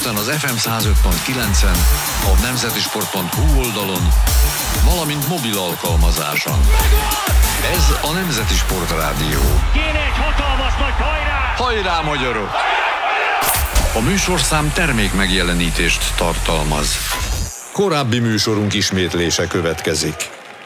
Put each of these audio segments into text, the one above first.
Budapesten az FM 105.9-en, a nemzetisport.hu oldalon, valamint mobil alkalmazáson. Ez a Nemzeti Sport Rádió. Kéne egy hatalmas nagy hajrá! Hajrá, magyarok! A műsorszám termék megjelenítést tartalmaz. Korábbi műsorunk ismétlése következik.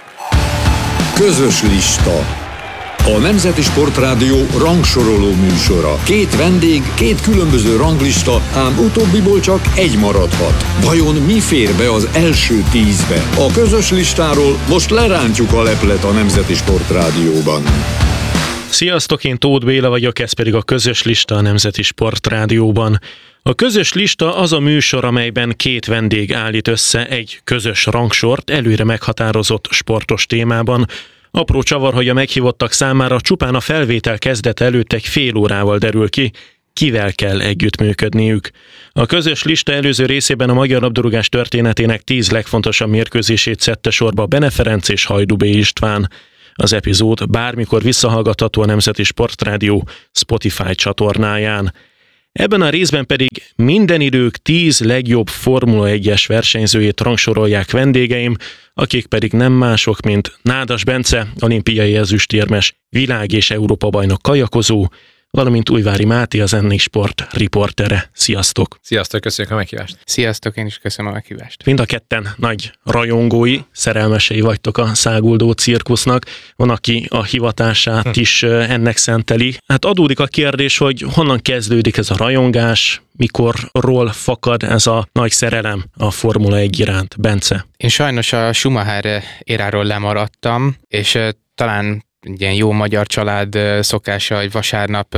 Közös lista. A Nemzeti Sport Rádió rangsoroló műsora. 2 vendég, 2 különböző ranglista, ám utóbbiból csak egy maradhat. Vajon mi fér be az első 10-be? A közös listáról most lerántjuk a leplet a Nemzeti Sport Rádióban. Sziasztok, én Tóth Béla vagyok, ez pedig a közös lista a Nemzeti Sport Rádióban. A közös lista az a műsor, amelyben 2 vendég állít össze egy közös rangsort előre meghatározott sportos témában. Apró csavar, hogy a meghívottak számára csupán a felvétel kezdete előtt egy fél órával derül ki, kivel kell együttműködniük. A közös lista előző részében a magyar labdarúgás történetének 10 legfontosabb mérkőzését szedte sorba Bene Ferenc és Hajdú B. István. Az epizód bármikor visszahallgatható a Nemzeti Sport Rádió Spotify csatornáján. Ebben a részben pedig minden idők 10 legjobb Formula 1-es versenyzőjét rangsorolják vendégeim, akik pedig nem mások, mint Nádas Bence, olimpiai ezüstérmes, világ- és Európa-bajnok kajakozó, valamint Újvári Máté, az NI Sport riportere. Sziasztok! Sziasztok, köszönjük a meghívást! Sziasztok, én is köszönöm a meghívást! Mind a ketten nagy rajongói, szerelmesei vagytok a száguldó cirkusznak. Van, aki a hivatását is ennek szenteli. Hát adódik a kérdés, hogy honnan kezdődik ez a rajongás, mikorról fakad ez a nagy szerelem a Formula 1 iránt, Bence? Én sajnos a Schumacher éráról lemaradtam, és talán egy ilyen jó magyar család szokása, hogy vasárnap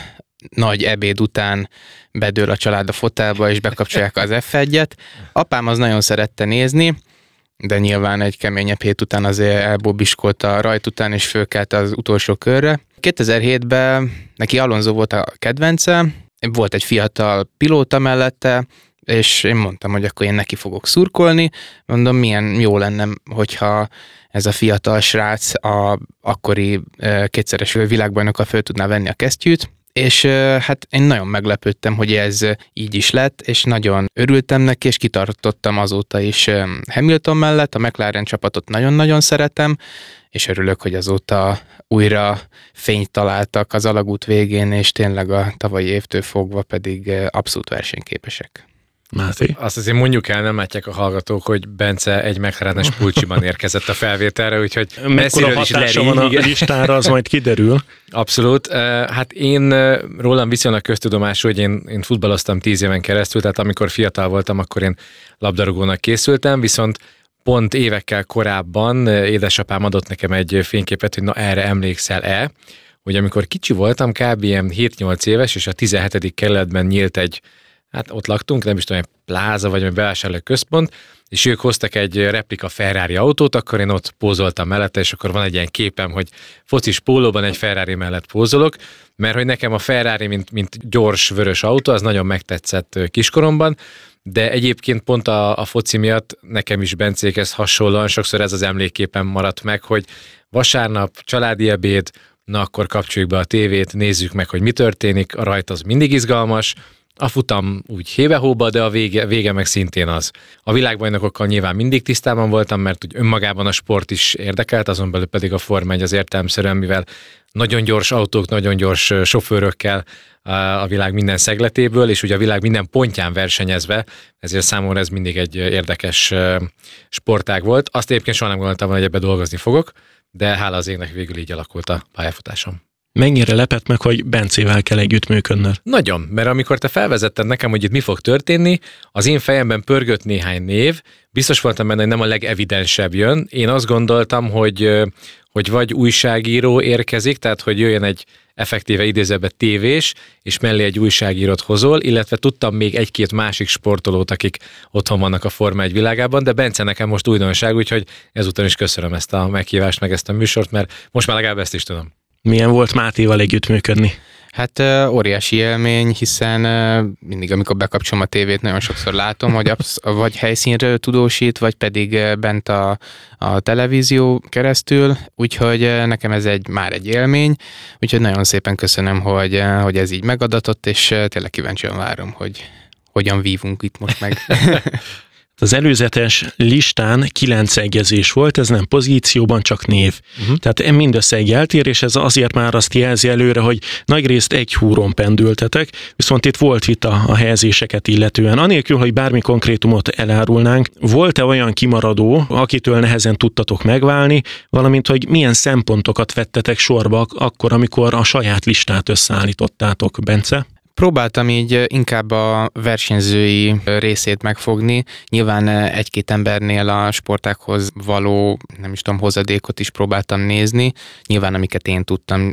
nagy ebéd után bedől a család a fotelba, és bekapcsolják az F1-et. Apám az nagyon szerette nézni, de nyilván egy keményebb hét után azért elbobiskolt a rajt után, és fölkelt az utolsó körre. 2007-ben neki Alonso volt a kedvence, volt egy fiatal pilóta mellette, és én mondtam, hogy akkor én neki fogok szurkolni. Mondom, milyen jó lenne, hogyha ez a fiatal srác a akkori 2-szeres világbajnokkal föl tudná venni a kesztyűt, és hát én nagyon meglepődtem, hogy ez így is lett, és nagyon örültem neki, és kitartottam azóta is Hamilton mellett, a McLaren csapatot nagyon-nagyon szeretem, és örülök, hogy azóta újra fényt találtak az alagút végén, és tényleg a tavalyi évtől fogva pedig abszolút versenyképesek. Máté? Azt azért mondjuk el, nem látják a hallgatók, hogy Bence egy McLaren-es pulcsiban érkezett a felvételre, úgyhogy mekkora hatása van a listára, az majd kiderül. Abszolút. Hát én rólam viszonylag köztudomású, hogy én futballoztam 10 éven keresztül, tehát amikor fiatal voltam, akkor én labdarúgónak készültem, viszont pont évekkel korábban édesapám adott nekem egy fényképet, hogy na erre emlékszel-e, hogy amikor kicsi voltam, kb. 7-8 éves, és a 17. kerületben nyílt egy, hát ott laktunk, nem is tudom, egy pláza vagy egy bevásárlóközpont, és ők hoztak egy replika Ferrari autót, akkor én ott pózoltam mellette, és akkor van egy ilyen képem, hogy focis pólóban egy Ferrari mellett pózolok, mert hogy nekem a Ferrari, mint gyors vörös autó, az nagyon megtetszett kiskoromban, de egyébként pont a foci miatt nekem is Bencékhez hasonlóan sokszor ez az emlékképen maradt meg, hogy vasárnap családi ebéd, na akkor kapcsoljuk be a tévét, nézzük meg, hogy mi történik, a rajt az mindig izgalmas, a futam úgy héve-hóba, de a vége meg szintén az. A világbajnokokkal nyilván mindig tisztában voltam, mert úgy önmagában a sport is érdekelt, azon belül pedig a Forma 1 az értelemszerűen, mivel nagyon gyors autók, nagyon gyors sofőrökkel a világ minden szegletéből, és ugye a világ minden pontján versenyezve, ezért számomra ez mindig egy érdekes sportág volt. Azt egyébként soha nem gondoltam volna, hogy ebbe dolgozni fogok, de hála az égnek végül így alakult a pályafutásom. Mennyire lepett meg, hogy Bencével kell együttműködnöd? Nagyon, mert amikor te felvezetted nekem, hogy itt mi fog történni, az én fejemben pörgött néhány név, biztos voltam benne, hogy nem a legevidensebb jön. Én azt gondoltam, hogy vagy újságíró érkezik, tehát hogy jöjjön egy effektíve idézőbe tévés, és mellé egy újságírót hozol, illetve tudtam még 1-2 másik sportolót, akik otthon vannak a Forma 1 világában, de Bence nekem most újdonság, úgyhogy ezúton is köszönöm ezt a meghívást, meg ezt a műsort, mert most már legalább ezt is tudom. Milyen volt Mátéval együttműködni? Hát óriási élmény, hiszen mindig, amikor bekapcsolom a tévét, nagyon sokszor látom, hogy vagy helyszínről tudósít, vagy pedig bent a televízió keresztül, úgyhogy nekem ez már egy élmény, úgyhogy nagyon szépen köszönöm, hogy ez így megadatott, és tényleg kíváncsian várom, hogy hogyan vívunk itt most meg. Az előzetes listán 9 egyezés volt, ez nem pozícióban, csak név. Tehát mindössze egy eltérés, ez azért már azt jelzi előre, hogy nagyrészt egy húron pendültetek, viszont itt volt vita a helyezéseket illetően. Anélkül, hogy bármi konkrétumot elárulnánk, volt-e olyan kimaradó, akitől nehezen tudtatok megválni, valamint, hogy milyen szempontokat vettetek sorba akkor, amikor a saját listát összeállítottátok, Bence? Próbáltam így inkább a versenyzői részét megfogni. Nyilván egy-két embernél a sportákhoz való, nem is tudom, hozadékot is próbáltam nézni. Nyilván amiket én tudtam,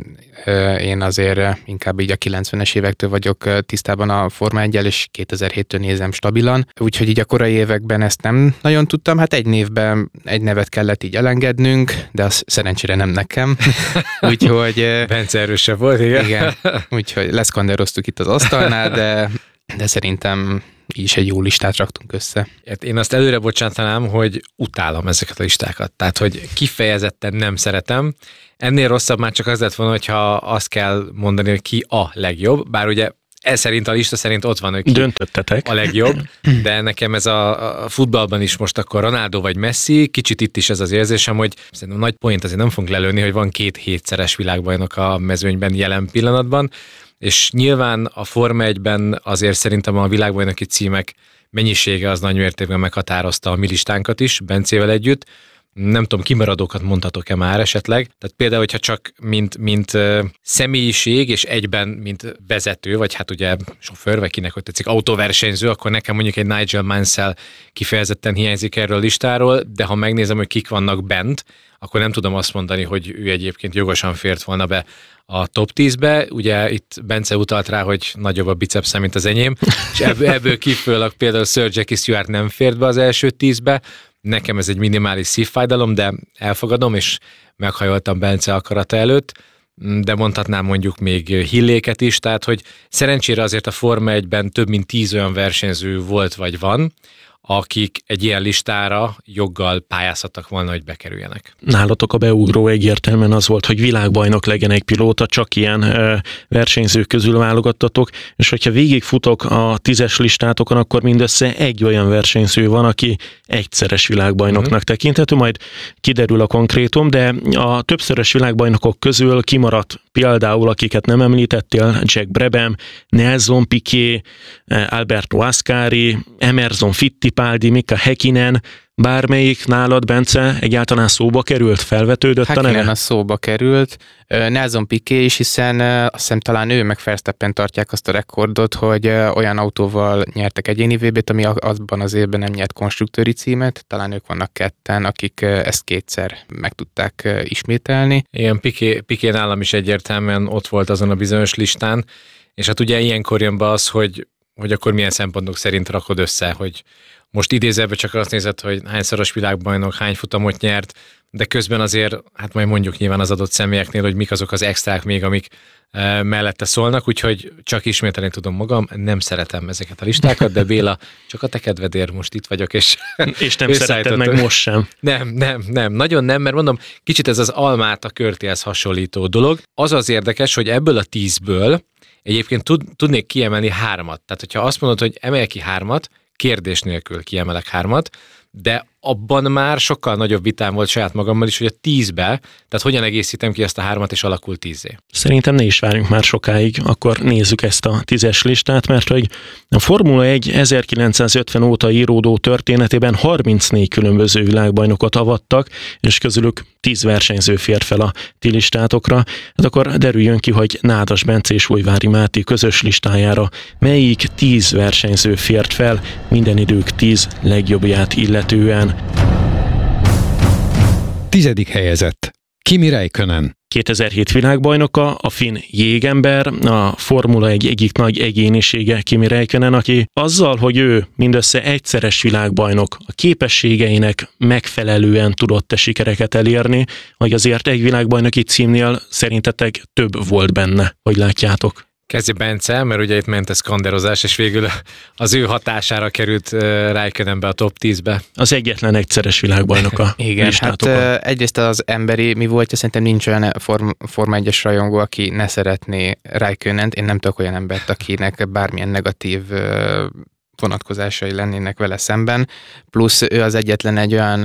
én azért inkább így a 90-es évektől vagyok tisztában a Forma 1-jel, és 2007-től nézem stabilan. Úgyhogy így a korai években ezt nem nagyon tudtam. Hát egy névben egy nevet kellett így elengednünk, de az szerencsére nem nekem. Úgyhogy... Bence erősebb volt, igen. Igen, úgyhogy leszkanderoztuk itt az asztalnál, de szerintem így is egy jó listát raktunk össze. Én azt előre bocsátanám, hogy utálom ezeket a listákat. Tehát, hogy kifejezetten nem szeretem. Ennél rosszabb már csak az lett volna, hogyha azt kell mondani, hogy ki a legjobb. Bár ugye ez szerint a lista szerint ott van, hogy ki döntöttetek a legjobb, de nekem ez a futballban is most akkor Ronaldo vagy Messi, kicsit itt is ez az érzésem, hogy szerintem nagy point azért nem fogunk lelőni, hogy van 2 hétszeres világbajnok a mezőnyben jelen pillanatban, és nyilván a Forma 1-ben azért szerintem a világbajnoki címek mennyisége az nagy mértékben meghatározta a mi listánkat is, Bencével együtt. Nem tudom, kimaradókat mondhatok-e már esetleg. Tehát például, hogyha csak mint személyiség, és egyben mint vezető, vagy hát ugye sofőr, vagy kinek hogy tetszik, autóversenyző, akkor nekem mondjuk egy Nigel Mansell kifejezetten hiányzik erről a listáról, de ha megnézem, hogy kik vannak bent, akkor nem tudom azt mondani, hogy ő egyébként jogosan fért volna be a top 10-be. Ugye itt Bence utalt rá, hogy nagyobb a bicepszem, mint az enyém, és ebből kifolyólag például Sir Jackie Stewart nem fért be az első 10-be. Nekem ez egy minimális szívfájdalom, de elfogadom, és meghajoltam Bence akarata előtt, de mondhatnám mondjuk még Hilléket is, tehát hogy szerencsére azért a Forma 1-ben több mint 10 olyan versenyző volt vagy van, akik egy ilyen listára joggal pályázhattak volna, hogy bekerüljenek. Nálatok a beugró egyértelműen az volt, hogy világbajnok legyen egy pilóta, csak ilyen versenyzők közül válogattatok, és hogyha végigfutok a 10-es listátokon, akkor mindössze egy olyan versenyző van, aki egyszeres világbajnoknak tekinthető, majd kiderül a konkrétum, de a többszörös világbajnokok közül kimaradt például, akiket nem említettél, Jack Brabham, Nelson Piquet, Alberto Ascari, Emerson Fittipaldi, Mika Häkkinen, bármelyik nálad, Bence, egyáltalán szóba került, felvetődött a neve? Häkkinen a szóba került, Nelson Piquet is, hiszen azt hiszem talán ő meg Verstappen tartják azt a rekordot, hogy olyan autóval nyertek egyéni VB-t, ami azban az évben nem nyert konstruktőri címet, talán ők vannak ketten, akik ezt 2-szer meg tudták ismételni. Igen, Piquet nálam is egyértelműen ott volt azon a bizonyos listán, és hát ugye ilyenkor jön be az, hogy akkor milyen szempontok szerint rakod össze, hogy most idézőben csak azt nézed, hogy hányszoros világbajnok, hány futamot nyert, de közben azért, hát majd mondjuk nyilván az adott személyeknél, hogy mik azok az extrák még, amik mellette szólnak, úgyhogy csak ismételni tudom magam, nem szeretem ezeket a listákat, de Béla, csak a te kedvedért most itt vagyok, és nem szereted meg most sem. Nem, nagyon nem, mert mondom, kicsit ez az almát a körtéhez hasonlító dolog. Az az érdekes, hogy ebből a 10-ből egyébként tudnék kiemelni 3. Tehát, hogyha azt mondod, hogy emelj ki 3, kérdés nélkül kiemelek 3, de abban már sokkal nagyobb vitám volt saját magammal is, hogy a 10-be, tehát hogyan egészítem ki ezt a 3 és alakul 10-é. Szerintem ne is várjunk már sokáig, akkor nézzük ezt a 10-es listát, mert hogy a Formula 1 1950 óta íródó történetében 34 különböző világbajnokot avattak, és közülük 10 versenyző fért fel a ti listátokra. Hát akkor derüljön ki, hogy Nádas Bence és Újvári Máté közös listájára melyik 10 versenyző fért fel minden idők 10 legjobbját illetően. 10. helyezett. Kimi Räikkönen. 2007 világbajnoka, a finn jégember, a Formula 1 egyik nagy egyénisége Kimi Räikkönen, aki azzal, hogy ő mindössze egyszeres világbajnok, a képességeinek megfelelően tudott sikereket elérni, hogy azért egy világbajnoki címnél szerintetek több volt benne, hogy látjátok? Kezdje Bence, mert ugye itt ment a szkanderozás, és végül az ő hatására került Räikkönenbe a top 10-be. Az egyetlen egyszeres világbajnoka. Igen, hát egyrészt az emberi mi volt, szerintem nincs olyan Forma 1-es rajongó, aki ne szeretné Räikkönent. Én nem tudok olyan embert, akinek bármilyen negatív vonatkozásai lennének vele szemben, plusz ő az egyetlen egy olyan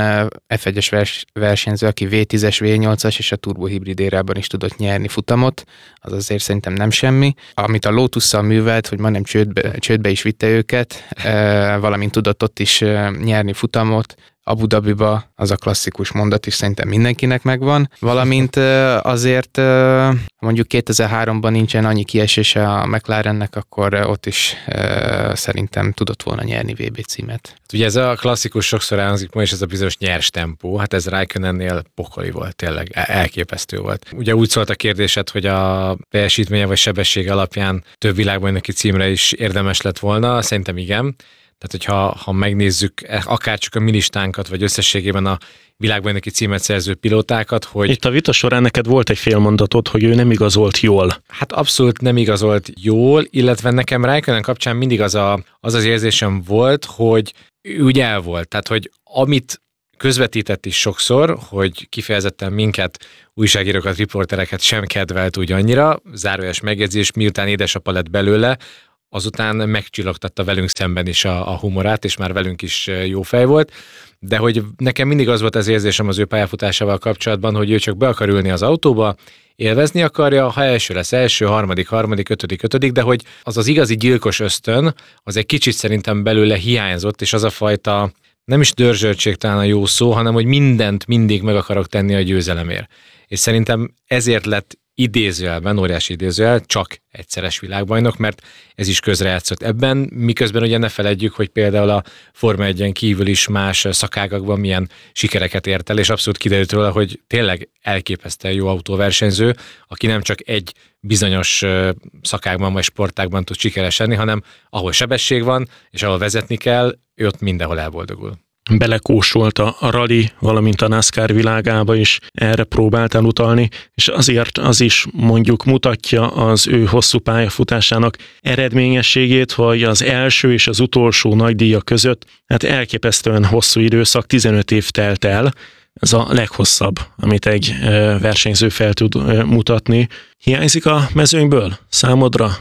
F1-es versenyző, aki V10-es, V8-as és a turbohibrid érában is tudott nyerni futamot, az azért szerintem nem semmi. Amit a Lotusszal művelt, hogy majdnem csődbe is vitte őket, valamint tudott ott is nyerni futamot, Abu Dhabiba, az a klasszikus mondat is szerintem mindenkinek megvan, valamint azért mondjuk 2003-ban nincsen annyi kiesése a McLarennek, akkor ott is szerintem tudott volna nyerni VB címet. Ugye ez a klasszikus sokszor elhangzik ma is, ez a bizonyos nyers tempó, hát ez Raikkonennél pokoli volt, tényleg elképesztő volt. Ugye úgy szólt a kérdésed, hogy a teljesítménye vagy sebesség alapján több világbajnoki címre is érdemes lett volna, szerintem igen. Tehát, hogyha megnézzük akár csak a mi listánkat, vagy összességében a világbajnoki címet szerző pilótákat, hogy... Itt a vita során neked volt egy félmondatod, hogy ő nem igazolt jól. Hát abszolút nem igazolt jól, illetve nekem Raikkonen kapcsán mindig az érzésem volt, hogy ő úgy el volt. Tehát, hogy amit közvetített is sokszor, hogy kifejezetten minket, újságírókat, riportereket sem kedvelt úgy annyira, zárójeles megjegyzés, miután édesapa lett belőle, azután megcsillogtatta velünk szemben is a humorát, és már velünk is jó fej volt, de hogy nekem mindig az volt az érzésem az ő pályafutásával kapcsolatban, hogy ő csak be akar ülni az autóba, élvezni akarja, ha első lesz első, harmadik, ötödik, de hogy az az igazi gyilkos ösztön, az egy kicsit szerintem belőle hiányzott, és az a fajta, nem is dörzsöltség talán a jó szó, hanem hogy mindent mindig meg akarok tenni a győzelemért. És szerintem ezért lett idézőjelben, óriási idézőjel, csak egyszeres világbajnok, mert ez is közrejátszott ebben, miközben ugye ne feledjük, hogy például a Forma 1-en kívül is más szakágakban milyen sikereket ért el, és abszolút kiderült róla, hogy tényleg elképesztően jó autóversenyző, aki nem csak egy bizonyos szakágban vagy sportágban tud sikeres lenni, hanem ahol sebesség van, és ahol vezetni kell, ő ott mindenhol elboldogul. Belekóstolt a rally, valamint a NASCAR világába is, erre próbáltál utalni, és azért az is mondjuk mutatja az ő hosszú pályafutásának eredményességét, hogy az első és az utolsó nagydíja között hát elképesztően hosszú időszak, 15 év telt el, ez a leghosszabb, amit egy versenyző fel tud mutatni. Hiányzik a mezőnyből számodra?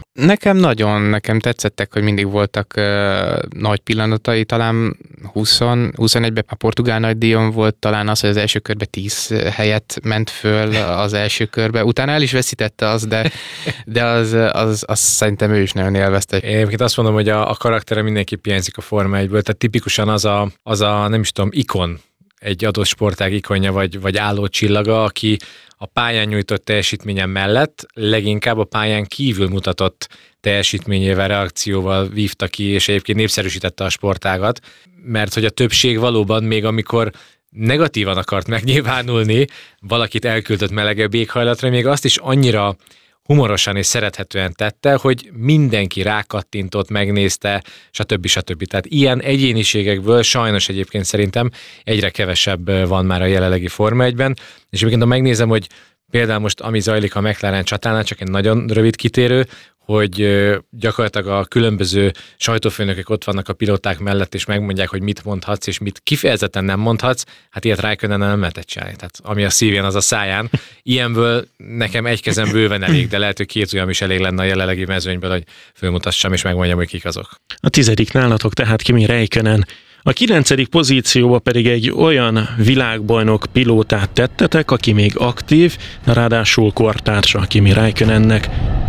Nekem tetszettek, hogy mindig voltak nagy pillanatai, talán 21-ben a portugál nagydíjon volt talán az, hogy az első körbe 10 helyet ment föl az első körbe. Utána el is veszítette az, de az szerintem ő is nagyon élvezte. Én egyébként azt mondom, hogy a karaktere mindenképp hiányzik a Forma 1-ből, tehát tipikusan az a nem is tudom, ikon, egy adott sportág ikonja vagy álló csillaga, aki a pályán nyújtott teljesítménye mellett leginkább a pályán kívül mutatott teljesítményével, reakcióval vívta ki, és egyébként népszerűsítette a sportágat, mert hogy a többség valóban még amikor negatívan akart megnyilvánulni, valakit elküldött melegebb éghajlatra, még azt is annyira humorosan és szerethetően tette, hogy mindenki rákattintott, megnézte, stb. Tehát ilyen egyéniségekből sajnos egyébként szerintem egyre kevesebb van már a jelenlegi Forma 1-ben, és egyébként ha megnézem, hogy például most ami zajlik a McLaren csatánál, csak egy nagyon rövid kitérő, hogy gyakorlatilag a különböző sajtófőnökök ott vannak a pilóták mellett, és megmondják, hogy mit mondhatsz, és mit kifejezetten nem mondhatsz, hát ilyet Raikkonen nem lehetett csinálni. Tehát ami a szívén, az a száján. Ilyenből nekem egy kezem bőven elég, de lehet, hogy 2 ujjam is elég lenne a jelenlegi mezőnyből, hogy fölmutassam, és megmondjam, hogy kik azok. A 10. nálatok tehát Kimi Räikkönen. A 9. pozícióba pedig egy olyan világbajnok pilótát tettetek, aki még aktív, ráadásul kortársa Kimi Räikkönennek.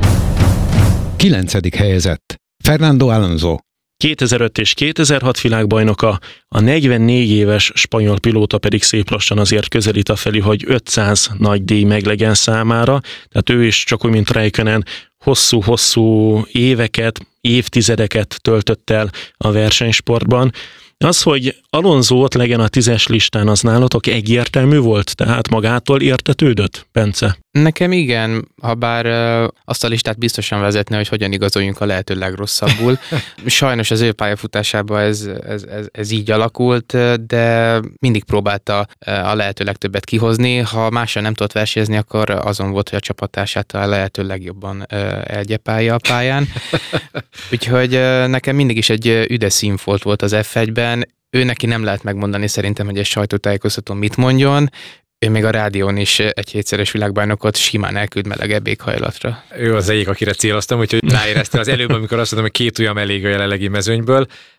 9. helyezett. Fernando Alonso. 2005 és 2006 világbajnoka, a 44 éves spanyol pilóta pedig szép lassan azért közelít afelé, hogy 500 nagy díj meglegyen számára, tehát ő is csak úgy, mint Räikkönen, hosszú-hosszú éveket, évtizedeket töltött el a versenysportban. Az, hogy Alonso ott legyen a 10-es listán, az nálatok egyértelmű volt? Tehát magától értetődött, Bence? Nekem igen, habár azt a listát biztosan vezetne, hogy hogyan igazoljunk a lehető legrosszabbul. Sajnos az ő pályafutásában ez így alakult, de mindig próbálta a lehető legtöbbet kihozni. Ha mással nem tudott versenyezni, akkor azon volt, hogy a csapattársát a lehető legjobban elgyepálja a pályán. Úgyhogy nekem mindig is egy üdes színfolt volt az F1-ben. Ő neki nem lehet megmondani szerintem, hogy egy sajtótájékoztatón mit mondjon. Ő még a rádión is egy 7-szeres világbajnokot simán elküld melegebb éghajlatra. Ő az egyik, akire céloztam, úgyhogy ráérezte az előbb, amikor azt mondtam, hogy 2 ujjam elég a jelenlegi mezőnyből.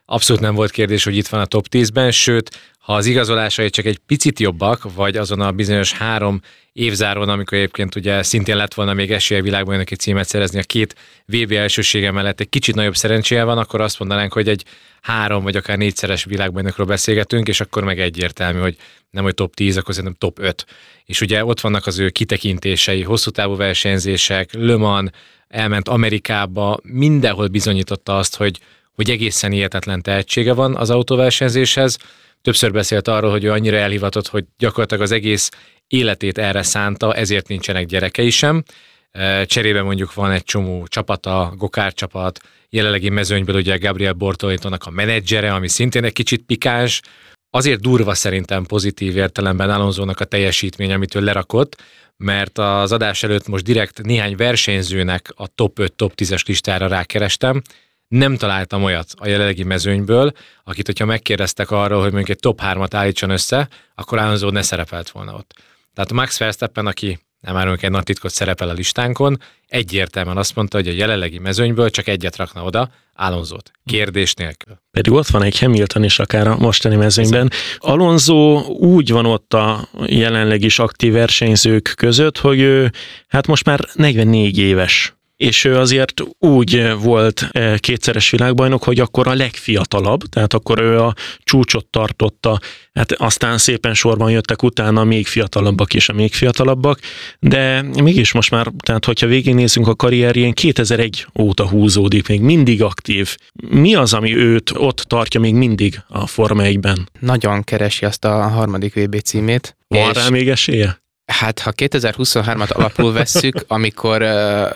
abszolút nem volt kérdés, hogy itt van a top 10-ben, sőt, ha az igazolásai csak egy picit jobbak, vagy azon a bizonyos 3 évzáron, amikor egyébként ugye szintén lett volna még esélye világbajnoki címet szerezni, a 2 VB elsősége mellett egy kicsit nagyobb szerencséje van, akkor azt mondanánk, hogy egy 3 vagy akár 4-szeres világbajnokról beszélgetünk, és akkor meg egyértelmű, hogy nem hogy top 10, akkor szerintem top 5. És ugye ott vannak az ő kitekintései, hosszú távú versenyzések, Le Mans, elment Amerikába, mindenhol bizonyította azt, hogy egészen hihetetlen tehetsége van az autóversenyzéshez. Többször beszélt arról, hogy ő annyira elhivatott, hogy gyakorlatilag az egész életét erre szánta, ezért nincsenek gyerekei sem. Cserébe mondjuk van egy csomó csapata, gokár csapat, jelenlegi mezőnyből ugye Gabriel Bortolitónak a menedzsere, ami szintén egy kicsit pikáns. Azért durva szerintem pozitív értelemben Alonsónak a teljesítmény, amit ő lerakott, mert az adás előtt most direkt néhány versenyzőnek a top 5, top 10-es listára rákerestem. Nem találtam olyat a jelenlegi mezőnyből, akit, hogyha megkérdeztek arról, hogy mondjuk egy top 3-at állítson össze, akkor Alonso ne szerepelt volna ott. Tehát Max Verstappen, aki nem árulunk egy nagy titkot, szerepel a listánkon, egyértelműen azt mondta, hogy a jelenlegi mezőnyből csak egyet rakna oda, Alonsót. Kérdés nélkül. Pedig ott van egy Hamilton is akár a mostani mezőnyben. Alonso úgy van ott a jelenleg is aktív versenyzők között, hogy ő hát most már 44 éves. És ő azért úgy volt 2-szeres világbajnok, hogy akkor a legfiatalabb, tehát akkor ő a csúcsot tartotta, hát aztán szépen sorban jöttek utána még fiatalabbak és a még fiatalabbak, de mégis most már, tehát hogyha végignézzünk a karrierjén, 2001 óta húzódik, még mindig aktív. Mi az, ami őt ott tartja még mindig a Forma 1-ben? Nagyon keresi azt a 3. VB címét. Van rá még esélye? Hát, ha 2023-at alapul vesszük, amikor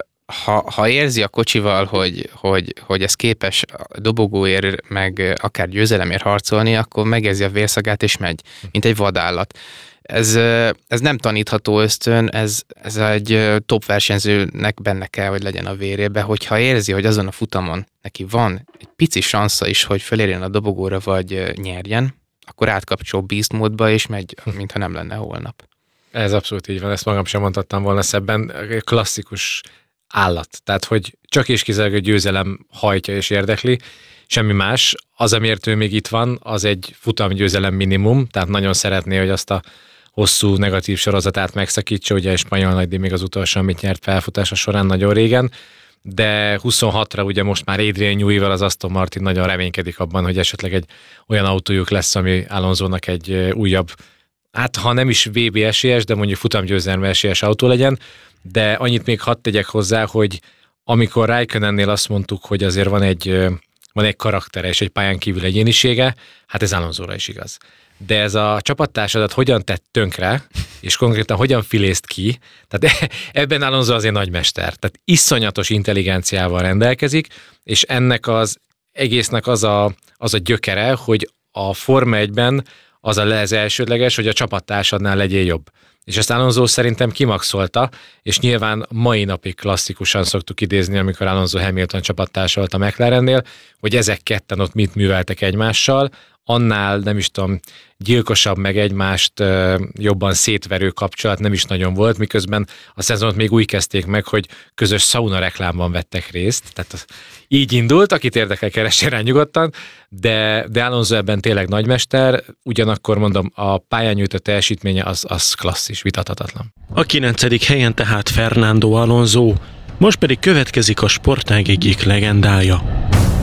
ha érzi a kocsival, hogy ez képes dobogóért, meg akár győzelemért harcolni, akkor megérzi a vérszagát és megy, mint egy vadállat. Ez nem tanítható ösztön, ez egy top versenyzőnek benne kell, hogy legyen a vérébe, hogyha érzi, hogy azon a futamon neki van egy pici sansza is, hogy fölérjen a dobogóra, vagy nyerjen, akkor átkapcsol beast módba, és megy, mintha nem lenne holnap. Ez abszolút így van, ezt magam sem mondhattam volna szebben. Klasszikus állat. Tehát, hogy csak és kizárólag a győzelem hajtja és érdekli, semmi más. Az, amiért ő még itt van, az egy futamgyőzelem minimum, tehát nagyon szeretné, hogy azt a hosszú negatív sorozatát megszakítsa, ugye a spanyol nagydíj még az utolsó, amit nyert felfutása során nagyon régen, de 26-ra ugye most már Adrian Newey-vel az Aston Martin nagyon reménykedik abban, hogy esetleg egy olyan autójuk lesz, ami Alonsónak egy újabb, hát ha nem is VB esélyes, de mondjuk futamgyőzelme esélyes autó legyen, de annyit még hadd tegyek hozzá, hogy amikor Raikkonennél azt mondtuk, hogy azért van egy karaktere és egy pályán kívül egyénisége, hát ez Alonsóra is igaz. De ez a csapattársadat hogyan tett tönkre, és konkrétan hogyan filézt ki, tehát ebben Alonso azért nagymester. Tehát iszonyatos intelligenciával rendelkezik, és ennek az egésznek az a gyökere, hogy a Forma 1-ben az elsődleges, hogy a csapattársadnál legyél jobb. És ezt Alonso szerintem kimaxolta, és nyilván mai napig klasszikusan szoktuk idézni, amikor Alonso Hamilton csapattársa volt a McLarennél, hogy ezek ketten ott mit műveltek egymással, annál nem is tudom, gyilkosabb meg egymást jobban szétverő kapcsolat nem is nagyon volt, miközben a szezonot még úgy kezdték meg, hogy közös sauna reklámban vettek részt, tehát így indult, akit érdekel, keressen rá nyugodtan, de Alonso ebben tényleg nagymester, ugyanakkor mondom, a pályán nyújtott teljesítménye az klasszis, vitathatatlan. A 9. helyen tehát Fernando Alonso, most pedig következik a sportág egyik legendája.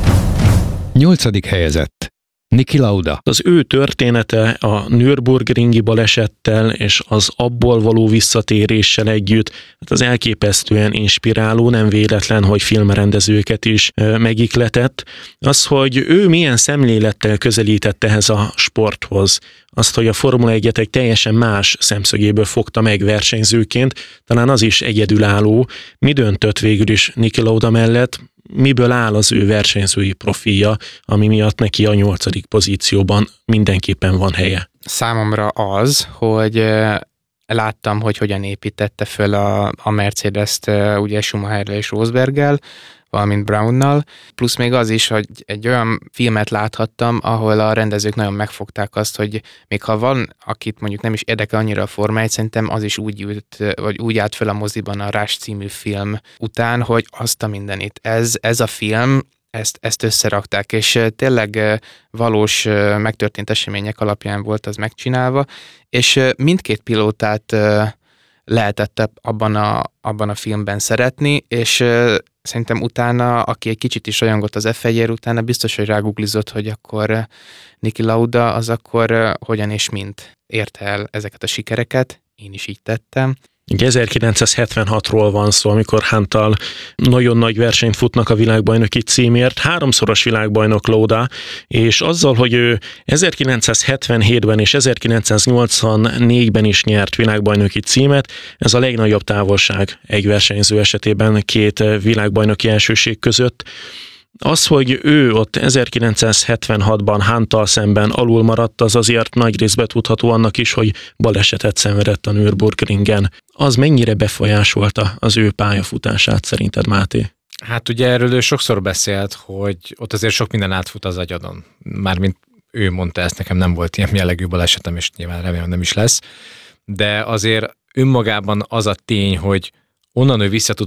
8. helyezett. Niki Lauda. Az ő története a Nürburgringi balesettel és az abból való visszatéréssel együtt, hát az elképesztően inspiráló, nem véletlen, hogy filmrendezőket is megikletett. Az, hogy ő milyen szemlélettel közelített ehhez a sporthoz, azt, hogy a Formula 1-et egy teljesen más szemszögéből fogta meg versenyzőként, talán az is egyedülálló. Mi döntött végül is Niki Lauda mellett? Miből áll az ő versenyzői profilja, ami miatt neki a 8. pozícióban mindenképpen van helye? Számomra az, hogy láttam, hogy hogyan építette föl a Mercedes-t ugye Schumacherrel és Rosberggel, valamint Brownnal, plusz még az is, hogy egy olyan filmet láthattam, ahol a rendezők nagyon megfogták azt, hogy még ha van, akit mondjuk nem is érdekel annyira a Forma 1, szerintem az is úgy állt fel a moziban a Rush című film után, hogy azt a mindenit. Ez a film, ezt összerakták, és tényleg valós megtörtént események alapján volt az megcsinálva, és mindkét pilótát lehetett abban a filmben szeretni, és szerintem utána, aki egy kicsit is rajongott az F1-ért, utána biztos, hogy ráguglizott, hogy akkor Niki Lauda az akkor hogyan és mint érte el ezeket a sikereket. Én is így tettem. 1976-ról van szó, amikor Hunttal nagyon nagy versenyt futnak a világbajnoki címért, 3-szoros világbajnok Lauda, és azzal, hogy ő 1977-ben és 1984-ben is nyert világbajnoki címet, ez a legnagyobb távolság egy versenyző esetében két világbajnoki elsőség között. Az, hogy ő ott 1976-ban Hunttal szemben alul maradt, az azért nagy részben tudható annak is, hogy balesetet szenvedett a Nürburgringen. Az mennyire befolyásolta az ő pályafutását szerinted, Máté? Hát ugye erről ő sokszor beszélt, hogy ott azért sok minden átfut az agyadon. Mármint ő mondta ezt, nekem nem volt ilyen jellegű balesetem, és nyilván remélem nem is lesz. De azért önmagában az a tény, hogy onnan ő vissza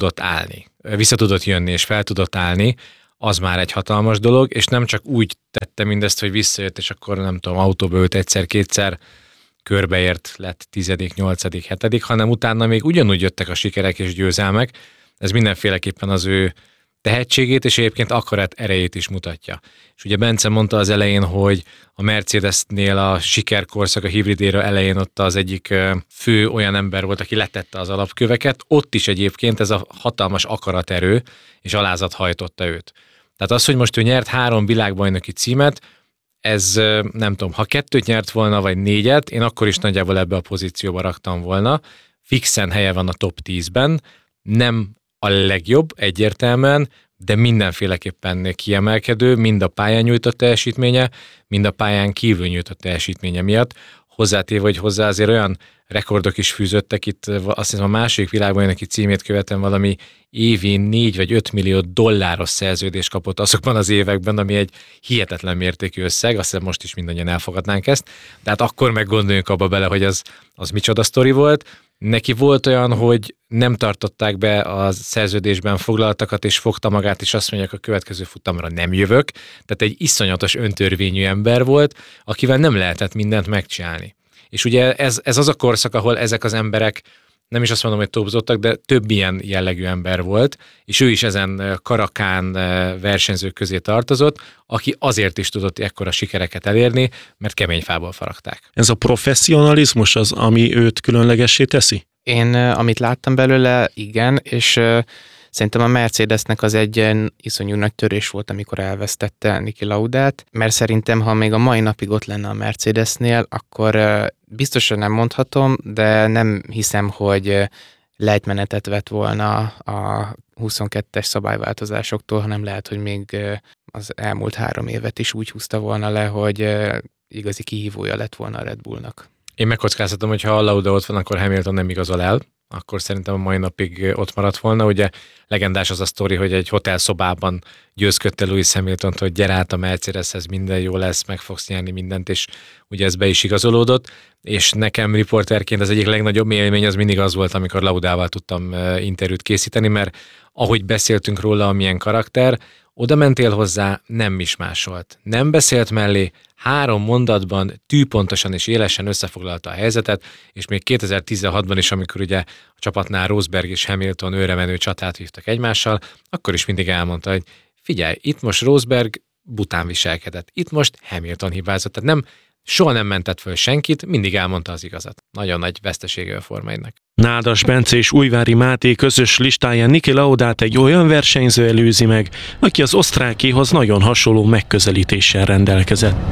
tudott jönni, és fel tudott állni, az már egy hatalmas dolog, és nem csak úgy tette mindezt, hogy visszajött, és akkor nem tudom, autóba ült egyszer-kétszer, körbeért, lett 10., 8., 7., hanem utána még ugyanúgy jöttek a sikerek és győzelmek. Ez mindenféleképpen az ő tehetségét, és egyébként akarat erejét is mutatja. És ugye Bence mondta az elején, hogy a Mercedesnél a sikerkorszak, a hibridéra elején ott az egyik fő olyan ember volt, aki letette az alapköveket. Ott is egyébként ez a hatalmas akaraterő és alázat hajtotta őt. Tehát az, hogy most ő nyert 3 világbajnoki címet, ez nem tudom, ha 2 nyert volna, vagy 4, én akkor is nagyjából ebbe a pozícióba raktam volna. Fixen helye van a top 10-ben, nem a legjobb egyértelműen, de mindenféleképpen kiemelkedő, mind a pályán nyújtott teljesítménye, mind a pályán kívül nyújtott teljesítménye miatt. Hozzátéve, hogy hozzá azért olyan rekordok is fűzöttek, itt azt hiszem a második világbajnoki címét követően valami évi 4 vagy 5 millió dolláros szerződést kapott azokban az években, ami egy hihetetlen mértékű összeg, azt hiszem most is mindannyian elfogadnánk ezt, de hát akkor meg gondoljunk abba bele, hogy az micsoda sztori volt. Neki volt olyan, hogy nem tartották be a szerződésben foglaltakat, és fogta magát, és azt mondják, a következő futamra nem jövök. Tehát egy iszonyatos öntörvényű ember volt, akivel nem lehetett mindent megcsinálni. És ugye ez az a korszak, ahol ezek az emberek, nem is azt mondom, hogy topzottak, de több ilyen jellegű ember volt, és ő is ezen karakán versenyzők közé tartozott, aki azért is tudott ekkora sikereket elérni, mert kemény fából faragták. Ez a professzionalizmus az, ami őt különlegessé teszi? Én, amit láttam belőle, igen, és szerintem a Mercedesnek az egy iszonyú nagy törés volt, amikor elvesztette Niki Laudát, mert szerintem, ha még a mai napig ott lenne a Mercedesnél, akkor biztosan nem mondhatom, de nem hiszem, hogy lejtmenetet vett volna a 22-es szabályváltozásoktól, hanem lehet, hogy még az elmúlt 3 évet is úgy húzta volna le, hogy igazi kihívója lett volna a Red Bullnak. Én megkockáztatom, hogy ha a Lauda ott van, akkor Hamilton nem igazol el, akkor szerintem a mai napig ott maradt volna. Ugye legendás az a sztori, hogy egy hotelszobában győzködte Lewis Hamiltont, hogy gyere át a Mercedeshez, minden jó lesz, meg fogsz nyerni mindent, és ugye ez be is igazolódott, és nekem riporterként az egyik legnagyobb élmény az mindig az volt, amikor Laudával tudtam interjút készíteni, mert ahogy beszéltünk róla, amilyen karakter, oda mentél hozzá, nem is másolt. Nem beszélt mellé, 3 mondatban tűpontosan és élesen összefoglalta a helyzetet, és még 2016-ban is, amikor ugye a csapatnál Rosberg és Hamilton őremenő csatát vívtak egymással, akkor is mindig elmondta, hogy figyelj, itt most Rosberg bután viselkedett, itt most Hamilton hibázott, tehát soha nem mentett föl senkit, mindig elmondta az igazat. Nagyon nagy vesztesége a Forma 1-nek. Nádas Bence és Újvári Máté közös listáján Niki Laudát egy olyan versenyző előzi meg, aki az osztrákéhoz nagyon hasonló megközelítéssel rendelkezett.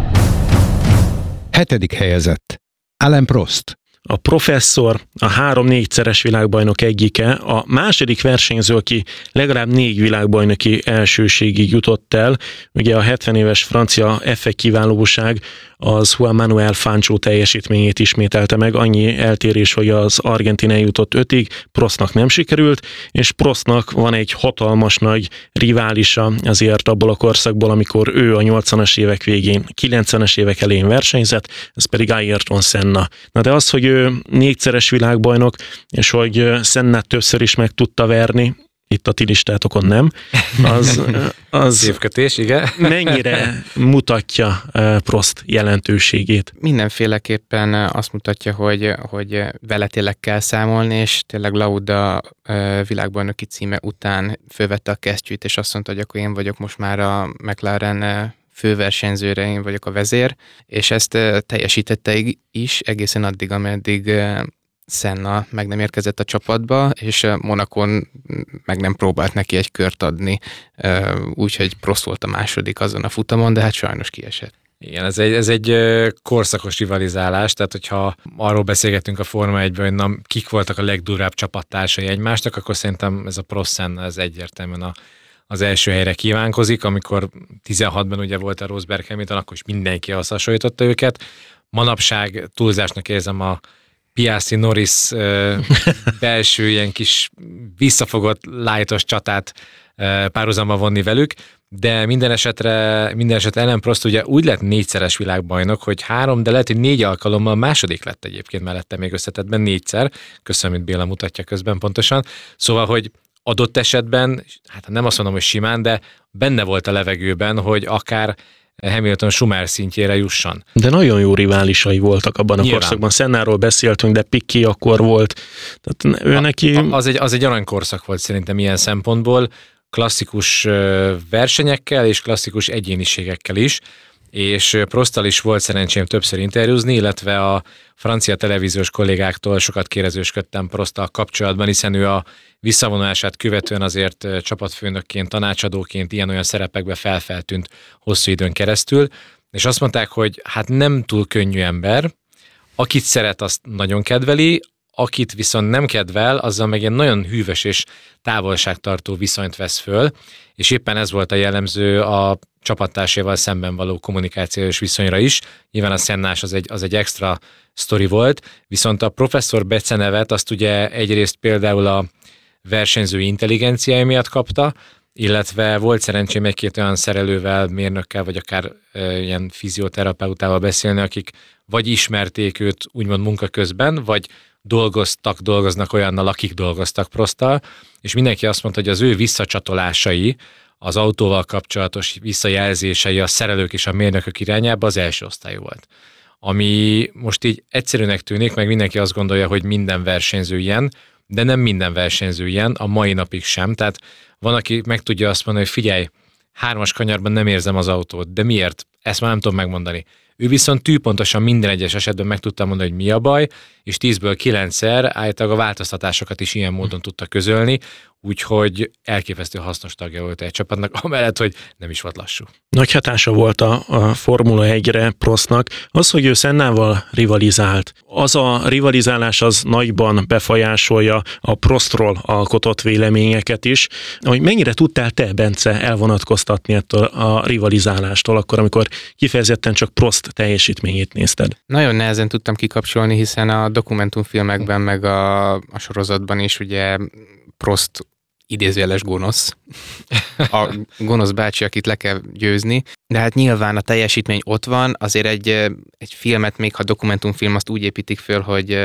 7. helyezett. Alain Prost. A professzor, a 3-4-szeres világbajnok egyike, a második versenyző, aki legalább 4 világbajnoki elsőségig jutott el. Ugye a 70 éves francia F1 kiválóság az Juan Manuel Fangio teljesítményét ismételte meg, annyi eltérés, hogy az argentin eljutott 5-ig, Prostnak nem sikerült, és Prostnak van egy hatalmas nagy riválisa azért abból a korszakból, amikor ő a 80-as évek végén, 90-es évek elején versenyzett, ez pedig Ayrton Senna. Na de az, hogy ő 4-szeres világbajnok, és hogy Sennát többször is meg tudta verni, itt a ti listátokon nem, az Szívkötés, igen. mennyire mutatja Prost jelentőségét? Mindenféleképpen azt mutatja, hogy vele tényleg kell számolni, és tényleg Lauda világbajnoki címe után fölvette a kesztyűt, és azt mondta, hogy akkor én vagyok most már a McLaren főversenyzőre, én vagyok a vezér, és ezt teljesítette is egészen addig, ameddig Senna meg nem érkezett a csapatba, és Monacon meg nem próbált neki egy kört adni, úgyhogy Prost volt a második azon a futamon, de hát sajnos kiesett. Igen, ez egy korszakos rivalizálás, tehát hogyha arról beszélgetünk a Forma 1-ben, hogy kik voltak a legdurvább csapattársai egymásnak, akkor szerintem ez a Prost-Senna ez egyértelműen az első helyre kívánkozik, amikor 16-ban ugye volt a Rosberg Hamilton, akkor is mindenki azt hasonlította őket. Manapság túlzásnak érzem a Piastri-Norris belső ilyen kis visszafogott lightos csatát párhuzamba vonni velük, de minden esetre Alain Prost ugye úgy lett 4-szeres világbajnok, hogy 3, de lehet, hogy 4 alkalommal második lett egyébként mellette még összetettben 4-szer. Köszönöm, hogy Béla mutatja közben pontosan. Szóval, hogy adott esetben, hát nem azt mondom, hogy simán, de benne volt a levegőben, hogy akár Hamilton Schumacher szintjére jusson. De nagyon jó riválisai voltak abban a korszakban. Sennáról beszéltünk, de Piquet akkor volt. Tehát ő neki... Az egy aranykorszak volt szerintem ilyen szempontból, klasszikus versenyekkel és klasszikus egyéniségekkel is, és Prosttal is volt szerencsém többször interjúzni, illetve a francia televíziós kollégáktól sokat kérdezősködtem Prosttal kapcsolatban, hiszen ő a visszavonulását követően azért csapatfőnökként, tanácsadóként ilyen-olyan szerepekbe feltűnt hosszú időn keresztül, és azt mondták, hogy hát nem túl könnyű ember, akit szeret, azt nagyon kedveli, akit viszont nem kedvel, azzal meg egy nagyon hűvös és távolságtartó viszonyt vesz föl, és éppen ez volt a jellemző a csapattársával szemben való kommunikációs viszonyra is. Nyilván a Sennás az egy extra sztori volt, viszont a professzor becenevet azt ugye egyrészt például a versenyzői intelligenciája miatt kapta, illetve volt szerencsém egy-két olyan szerelővel, mérnökkel, vagy akár ilyen fizioterapeutával beszélni, akik vagy ismerték őt úgymond munka közben, vagy dolgoznak olyannal, akik dolgoztak Prosttal, és mindenki azt mondta, hogy az ő visszacsatolásai, az autóval kapcsolatos visszajelzései a szerelők és a mérnökök irányába az első osztályú volt. Ami most így egyszerűnek tűnik, meg mindenki azt gondolja, hogy minden versenyző ilyen, de nem minden versenyző ilyen, a mai napig sem. Tehát van, aki meg tudja azt mondani, hogy figyelj, 3-as kanyarban nem érzem az autót, de miért? Ezt már nem tudom megmondani. Ő viszont tűpontosan minden egyes esetben meg tudta mondani, hogy mi a baj, és 10-ből 9-szer állítólag a változtatásokat is ilyen módon tudta közölni, úgyhogy elképesztő hasznos tagja volt egy csapatnak, amellett, hogy nem is volt lassú. Nagy hatása volt a Formula 1-re Prostnak. Az, hogy ő Sennával rivalizált, az a rivalizálás az nagyban befolyásolja a Prostról alkotott véleményeket is. Hogy mennyire tudtál te, Bence, elvonatkoztatni ettől a rivalizálástól, akkor, amikor kifejezetten csak Prost teljesítményét nézted? Nagyon nehezen tudtam kikapcsolni, hiszen a dokumentumfilmekben, meg a sorozatban is ugye Prost idézőjeles gonosz. A gonosz bácsi, akit le kell győzni. De hát nyilván a teljesítmény ott van, azért egy filmet, még ha dokumentumfilm, azt úgy építik föl,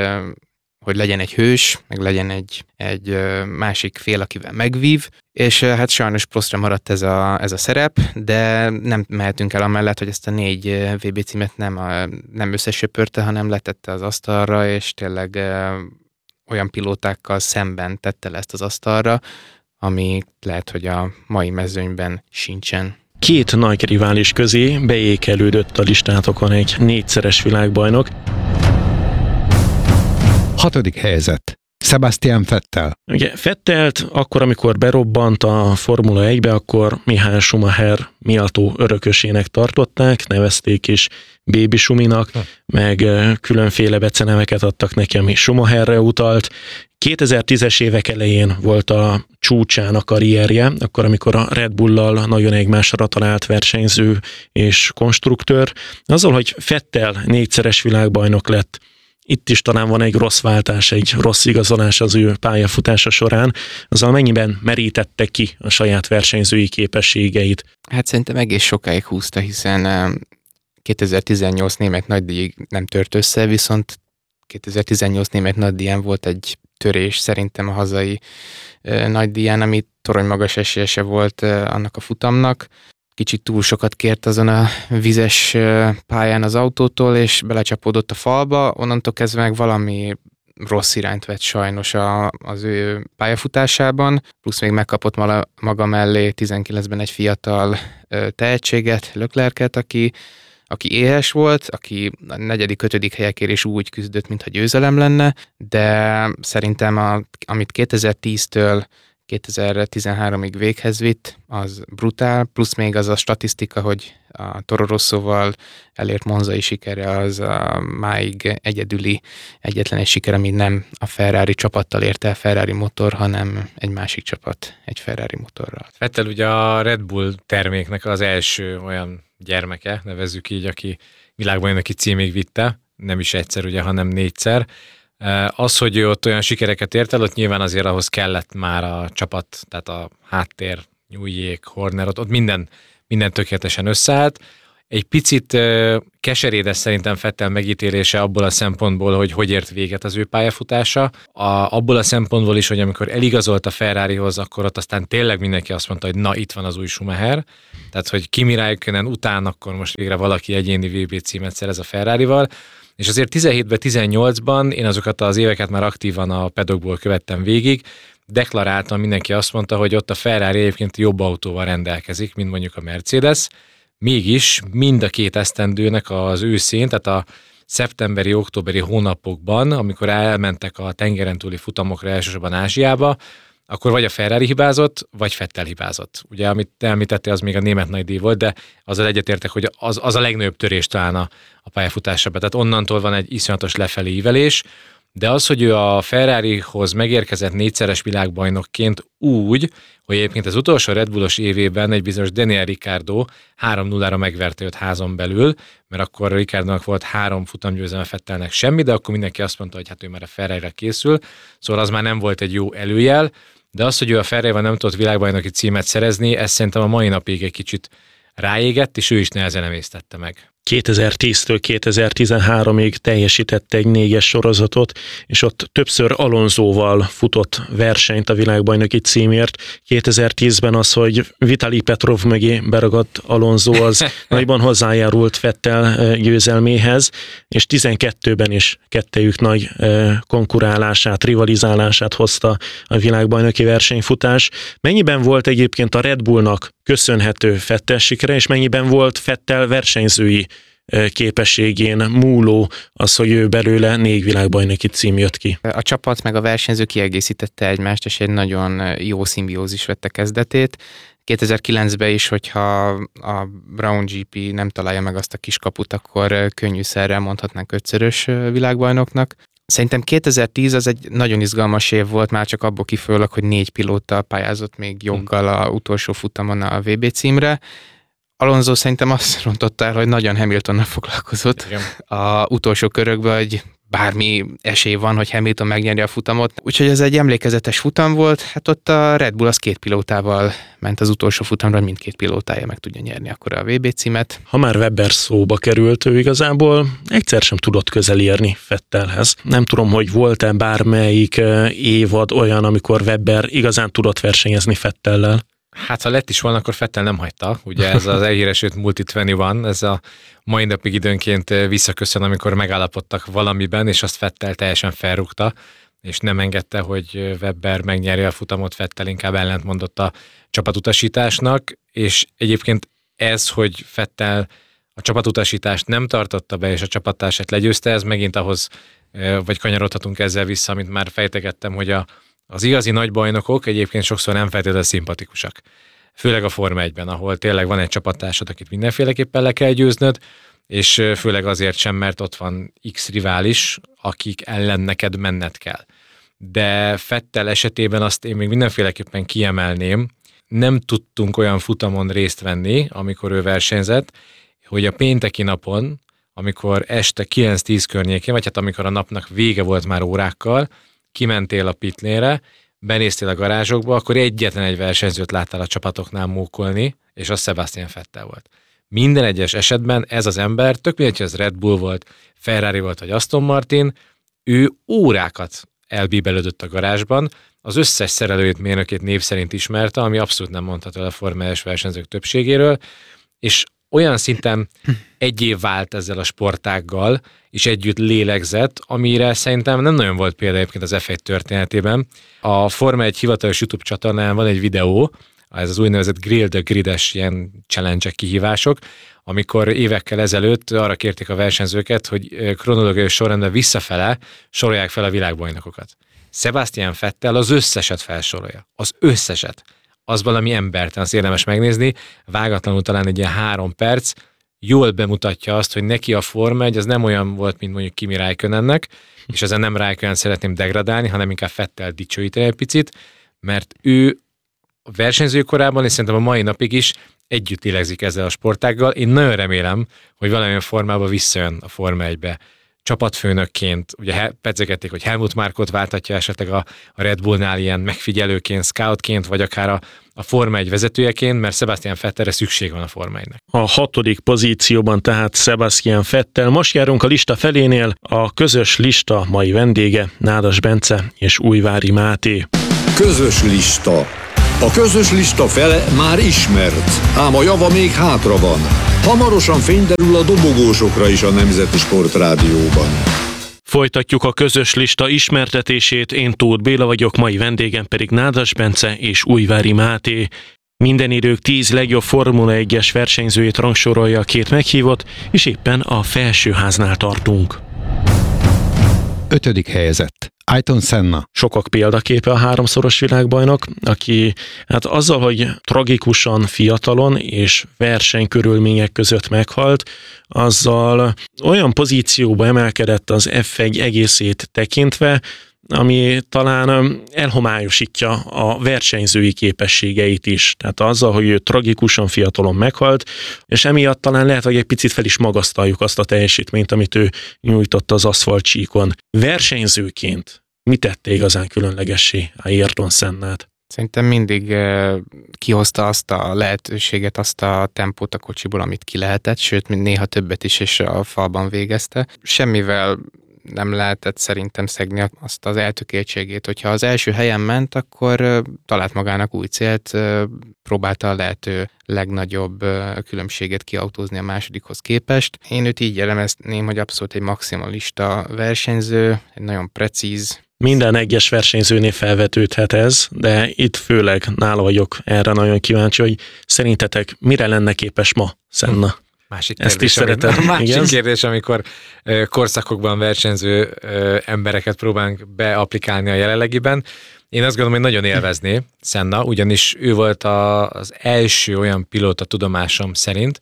hogy legyen egy hős, meg legyen egy másik fél, akivel megvív, és hát sajnos Prostra maradt ez a szerep, de nem mehetünk el amellett, hogy ezt a 4 VB címet nem összesöpörte, hanem letette az asztalra, és tényleg olyan pilótákkal szemben tette le ezt az asztalra, ami lehet, hogy a mai mezőnyben sincsen. 2 nagy rivális közé beékelődött a listátokon egy 4-szeres világbajnok. 6. helyzet. Sebastian Vettel. Ugye Vettelt akkor, amikor berobbant a Formula 1-be, akkor Michael Schumacher méltó örökösének tartották, nevezték is Baby Schuminak, meg különféle beceneveket adtak neki, ami Schumacherre utalt. 2010-es évek elején volt a csúcsán a karrierje, akkor, amikor a Red Bull-lal nagyon egymásra talált versenyző és konstruktőr. Azzal, hogy Vettel 4-szeres világbajnok lett, itt is talán van egy rossz váltás, egy rossz igazolás az ő pályafutása során, azzal mennyiben merítette ki a saját versenyzői képességeit? Hát szerintem egész sokáig húzta, hiszen 2018 német nagydíjig nem tört össze, viszont 2018 német nagydíján volt egy törés szerintem a hazai nagydíján, ami torony magas esélyese volt annak a futamnak. Kicsit túl sokat kért azon a vizes pályán az autótól, és belecsapódott a falba, onnantól kezdve meg valami rossz irányt vett sajnos az ő pályafutásában, plusz még megkapott maga mellé 19-ben egy fiatal tehetséget, Leclerc-et, aki éhes volt, aki a 4.-5. helyekért is úgy küzdött, mintha győzelem lenne, de szerintem amit 2010-től 2013-ig véghez vitt, az brutál, plusz még az a statisztika, hogy a Toro Rosszóval elért monzai sikere az a máig egyetlen egy siker, ami nem a Ferrari csapattal ért el Ferrari motor, hanem egy másik csapat egy Ferrari motorral. Vettel ugye a Red Bull terméknek az első olyan gyermeke, nevezzük így, aki világbajnoki címig vitte, nem is egyszer ugye, hanem 4-szer. Az, hogy ő ott olyan sikereket ért el, ott nyilván azért ahhoz kellett már a csapat, tehát a háttér, nyújjék, Horner, ott minden tökéletesen összeállt. Egy picit keserédes szerintem Vettel megítélése abból a szempontból, hogy ért véget az ő pályafutása. Abból a szempontból is, hogy amikor eligazolt a Ferrarihoz, akkor ott aztán tényleg mindenki azt mondta, hogy na, itt van az új Schumacher. Tehát, hogy Kimi Räikkönen után akkor most végre valaki egyéni VB címet szerez a Ferrarival. És azért 17-ben, 18-ban én azokat az éveket már aktívan a paddockból követtem végig, deklaráltan mindenki azt mondta, hogy ott a Ferrari egyébként jobb autóval rendelkezik, mint mondjuk a Mercedes, mégis mind a két esztendőnek az őszén, tehát a szeptemberi, októberi hónapokban, amikor elmentek a tengeren túli futamokra, elsősorban Ázsiába, akkor vagy a Ferrari hibázott, vagy Vettel hibázott. Ugye, amit te említettél, az még a német nagydíj volt, de azzal egyetértek, hogy az a legnagyobb törés talán a pályafutásában. Tehát onnantól van egy iszonyatos lefelé ívelés, de az, hogy ő a Ferrarihoz megérkezett 4-szeres világbajnokként úgy, hogy egyébként az utolsó Red Bullos évében egy bizonyos Daniel Ricciardo 3-0-ra megverte őt házon belül, mert akkor Ricciardónak volt 3 futamgyőzelme, Vettelnek semmi, de akkor mindenki azt mondta, hogy hát ő már a Ferrarira készül, szóval az már nem volt egy jó előjel, de az, hogy ő a Ferrarival nem tudott világbajnoki címet szerezni, ez szerintem a mai napig egy kicsit ráégett, és ő is nehezen emésztette meg. 2010-től 2013-ig teljesítette egy 4-es sorozatot, és ott többször Alonsóval futott versenyt a világbajnoki címért. 2010-ben az, hogy Vitali Petrov mögé beragadt Alonso, az nagyban hozzájárult Vettel győzelméhez, és 12-ben is kettejük nagy konkurálását, rivalizálását hozta a világbajnoki versenyfutás. Mennyiben volt egyébként a Red Bullnak köszönhető Vettel sikere, és mennyiben volt Vettel versenyzői képességén múló az, hogy ő belőle 4 világbajnoki cím jött ki? A csapat meg a versenyző kiegészítette egymást, és egy nagyon jó szimbiózis vette kezdetét. 2009-ben is, hogyha a Brown GP nem találja meg azt a kiskaput, akkor könnyűszerrel mondhatnánk 5-szörös világbajnoknak. Szerintem 2010 az egy nagyon izgalmas év volt, már csak abból kifolyólag, hogy 4 pilóta pályázott még joggal a utolsó futamon a VB címre. Alonso szerintem azt rontotta el, hogy nagyon Hamiltonnal foglalkozott a utolsó körökben, hogy bármi esély van, hogy Hamilton megnyeri a futamot. Úgyhogy ez egy emlékezetes futam volt, hát ott a Red Bull az 2 pilótával ment az utolsó futamra, hogy mindkét pilótája meg tudja nyerni akkor a VB címet. Ha már Webber szóba került, ő igazából egyszer sem tudott közel érni Vettelhez. Nem tudom, hogy volt-e bármelyik évad olyan, amikor Webber igazán tudott versenyezni Vettellel. Hát ha lett is volna, akkor Vettel nem hagyta. Ugye ez az elhíresült Multi-21, ez a mai napig időnként visszaköszön, amikor megállapodtak valamiben, és azt Vettel teljesen felrúgta, és nem engedte, hogy Webber megnyerje a futamot, Vettel inkább ellentmondott a csapatutasításnak, és egyébként ez, hogy Vettel a csapatutasítást nem tartotta be, és a csapattársát legyőzte, ez megint ahhoz, vagy kanyarodhatunk ezzel vissza, amit már fejtegettem, hogy az igazi nagybajnokok egyébként sokszor nem feltétlenül szimpatikusak. Főleg a Forma 1-ben, ahol tényleg van egy csapattársad, akit mindenféleképpen le kell győznöd, és főleg azért sem, mert ott van X rivális, akik ellen neked menned kell. De Vettel esetében azt én még mindenféleképpen kiemelném, nem tudtunk olyan futamon részt venni, amikor ő versenyzett, hogy a pénteki napon, amikor este 9-10 környékén, vagy hát amikor a napnak vége volt már órákkal, kimentél a pitlére, benéztél a garázsokba, akkor egyetlen egy versenyzőt láttál a csapatoknál mókolni, és az Sebastian Vettel volt. Minden egyes esetben ez az ember, tök mindegy, hogy az Red Bull volt, Ferrari volt, vagy Aston Martin, ő órákat elbíbelődött a garázsban, az összes szerelőjét, mérnökét név szerint ismerte, ami abszolút nem mondható el a Forma 1-es versenyzők többségéről, és olyan szinten egyé vált ezzel a sportággal, és együtt lélegzett, amire szerintem nem nagyon volt példa egyébként az F1 történetében. A Forma 1 hivatalos YouTube csatornán van egy videó, ez az úgynevezett Grill the Grid-es ilyen challenge-ek, kihívások, amikor évekkel ezelőtt arra kérték a versenyzőket, hogy kronológiai sorrendben visszafele sorolják fel a világbajnokokat. Sebastian Vettel az összeset felsorolja. Az összeset. Az valami embertelen, azt érdemes megnézni, vágatlanul talán egy ilyen 3 perc, jól bemutatja azt, hogy neki a Forma 1 az nem olyan volt, mint mondjuk Kimi Räikkönennek, és ezen nem Räikkönen szeretném degradálni, hanem inkább Vettel dicsőíteni egy picit, mert ő a versenyző korában, és szerintem a mai napig is együtt lélegzik ezzel a sportággal. Én nagyon remélem, hogy valamilyen formában visszajön a Forma 1-be. Csapatfőnökként, ugye pedzegették, hogy Helmut Markot váltatja esetleg a Red Bullnál ilyen megfigyelőként, scoutként, vagy akár a Forma 1 vezetőjeként, mert Sebastian Vettelre szükség van a Forma 1-nek. A 6. pozícióban tehát Sebastian Vettel. Most járunk a lista felénél, a közös lista mai vendége Nádas Bence és Újvári Máté. Közös lista. A közös lista fele már ismert, ám a java még hátra van. Hamarosan fényderül a dobogósokra is a Nemzeti Sportrádióban. Folytatjuk a közös lista ismertetését, én Tóth Béla vagyok, mai vendégem pedig Nádas Bence és Újvári Máté. Minden idők 10 legjobb Formula 1-es versenyzőjét rangsorolja a két meghívott, és éppen a felsőháznál tartunk. 5. helyezett. Ayrton Senna. Sokak példaképe a 3-szoros világbajnok, aki hát azzal, hogy tragikusan fiatalon és versenykörülmények között meghalt, azzal olyan pozícióba emelkedett az F1 egészét tekintve, ami talán elhomályosítja a versenyzői képességeit is. Tehát azzal, hogy ő tragikusan fiatalon meghalt, és emiatt talán lehet, hogy egy picit fel is magasztaljuk azt a teljesítményt, amit ő nyújtott az aszfaltcsíkon. Versenyzőként mit tette igazán különlegessé Ayrton Sennát? Szerintem mindig kihozta azt a lehetőséget, azt a tempót a kocsiból, amit ki lehetett, sőt, néha többet is, és a falban végezte. Semmivel nem lehetett szerintem szegni azt az eltökéltségét, hogyha az első helyen ment, akkor talált magának új célt, próbálta a lehető legnagyobb különbséget kiautózni a másodikhoz képest. Én őt így jellemezném, hogy abszolút egy maximalista versenyző, egy nagyon precíz. Minden egyes versenyzőnél felvetődhet ez, de itt főleg nála vagyok erre nagyon kíváncsi, hogy szerintetek mire lenne képes ma Senna? Másik Ezt kérdés, is szeretem. Másik kérdés, amikor korszakokban versenyző embereket próbálunk beapplikálni a jelenlegiben. Én azt gondolom, hogy nagyon élvezné Senna, ugyanis ő volt az első olyan pilóta tudomásom szerint,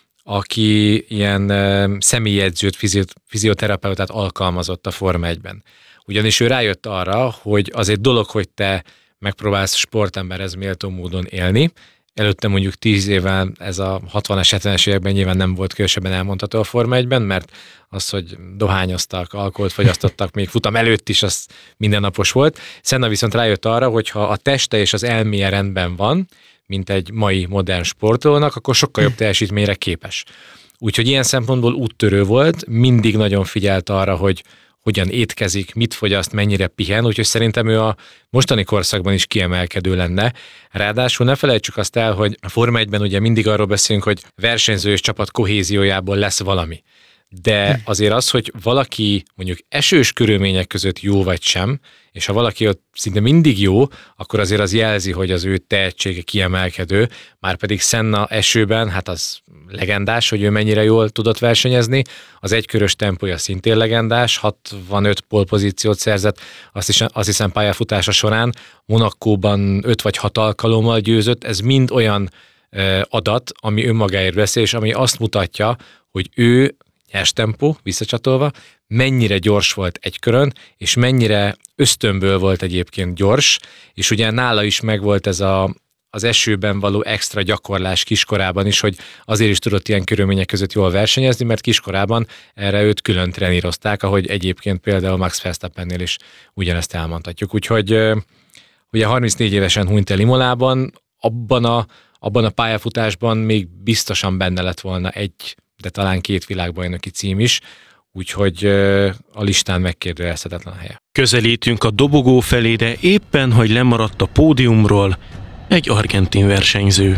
aki ilyen személyedzőt, fizioterapeutát alkalmazott a Forma 1-ben. Ugyanis ő rájött arra, hogy az egy dolog, hogy te megpróbálsz sportemberhez méltó módon élni. Előtte mondjuk 10 évvel ez a 60-as, 70-es években nyilván nem volt különösebben elmondható a Forma 1-ben, mert az, hogy dohányoztak, alkoholt fogyasztottak még futam előtt is, az mindennapos volt. Senna viszont rájött arra, hogy ha a teste és az elméje rendben van, mint egy mai modern sportolónak, akkor sokkal jobb teljesítményre képes. Úgyhogy ilyen szempontból úttörő volt, mindig nagyon figyelt arra, hogy hogyan étkezik, mit fogyaszt, mennyire pihen, úgyhogy szerintem ő a mostani korszakban is kiemelkedő lenne. Ráadásul ne felejtsük azt el, hogy a Forma 1-ben ugye mindig arról beszélünk, hogy versenyző és csapat kohéziójából lesz valami. De azért az, hogy valaki mondjuk esős körülmények között jó vagy sem, és ha valaki ott szinte mindig jó, akkor azért az jelzi, hogy az ő tehetsége kiemelkedő, márpedig Senna esőben, hát az legendás, hogy ő mennyire jól tudott versenyezni, az egykörös tempója szintén legendás, 65 pole-pozíciót szerzett, azt hiszem pályafutása során, Monacóban 5 vagy 6 alkalommal győzött, ez mind olyan adat, ami önmagáért beszél, és ami azt mutatja, hogy ő nyers tempó, visszacsatolva, mennyire gyors volt egy körön, és mennyire ösztönből volt egyébként gyors, és ugye nála is megvolt ez az esőben való extra gyakorlás kiskorában is, hogy azért is tudott ilyen körülmények között jól versenyezni, mert kiskorában erre őt külön trenírozták, ahogy egyébként például Max Verstappennél is ugyanezt elmondhatjuk. Úgyhogy ugye 34 évesen hunyt el Imolában, abban a pályafutásban még biztosan benne lett volna de talán 2 világbajnoki cím is, úgyhogy a listán megkérdőjelezhetetlen helye. Közelítünk a dobogó felé, de éppen, hogy lemaradt a pódiumról egy argentin versenyző.